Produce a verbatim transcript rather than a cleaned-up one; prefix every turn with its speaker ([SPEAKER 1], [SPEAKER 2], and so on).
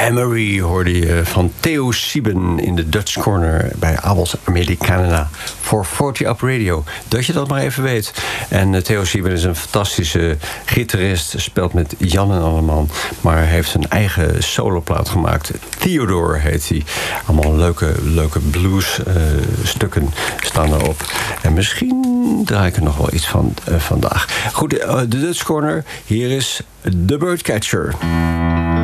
[SPEAKER 1] Emery hoorde je van Theo Sieben in de Dutch Corner bij Abels Americana voor veertig Up Radio. Dat je dat maar even weet. En uh, Theo Sieben is een fantastische gitarist, speelt met Jan en Alleman, maar heeft een eigen soloplaat gemaakt. Theodore heet hij. Allemaal leuke, leuke blues uh, stukken staan erop. En misschien draai ik er nog wel iets van uh, vandaag. Goed, uh, de Dutch Corner. Hier is The Birdcatcher.